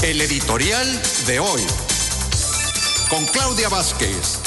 El editorial de hoy, con Claudia Vázquez.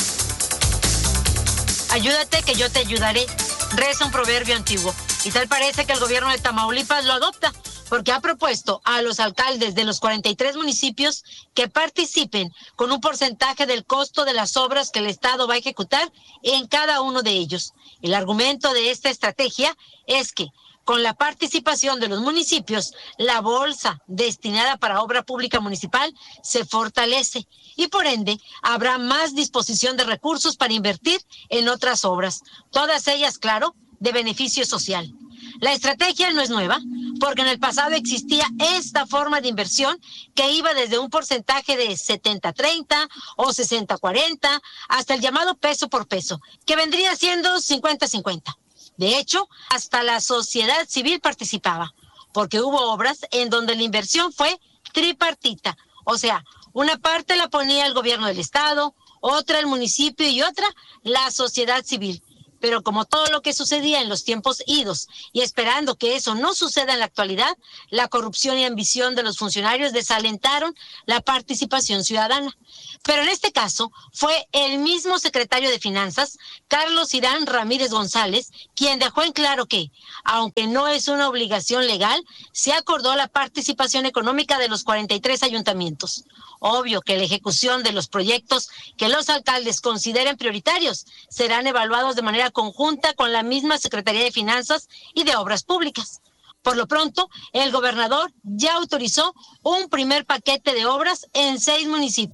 Ayúdate que yo te ayudaré, reza un proverbio antiguo. Y tal parece que el gobierno de Tamaulipas lo adopta, porque ha propuesto a los alcaldes de los 43 municipios que participen con un porcentaje del costo de las obras que el Estado va a ejecutar en cada uno de ellos. El argumento de esta estrategia es que con la participación de los municipios, la bolsa destinada para obra pública municipal se fortalece y por ende habrá más disposición de recursos para invertir en otras obras, todas ellas, claro, de beneficio social. La estrategia no es nueva, porque en el pasado existía esta forma de inversión que iba desde un porcentaje de 70-30 o 60-40 hasta el llamado peso por peso, que vendría siendo 50-50. De hecho, hasta la sociedad civil participaba, porque hubo obras en donde la inversión fue tripartita, o sea, una parte la ponía el gobierno del estado, otra el municipio y otra la sociedad civil. Pero como todo lo que sucedía en los tiempos idos y esperando que eso no suceda en la actualidad, la corrupción y ambición de los funcionarios desalentaron la participación ciudadana. Pero en este caso fue el mismo secretario de Finanzas, Carlos Irán Ramírez González, quien dejó en claro que, aunque no es una obligación legal, se acordó la participación económica de los 43 ayuntamientos. Obvio que la ejecución de los proyectos que los alcaldes consideren prioritarios serán evaluados de manera conjunta con la misma Secretaría de Finanzas y de Obras Públicas. Por lo pronto, el gobernador ya autorizó un primer paquete de obras en 6 municipios.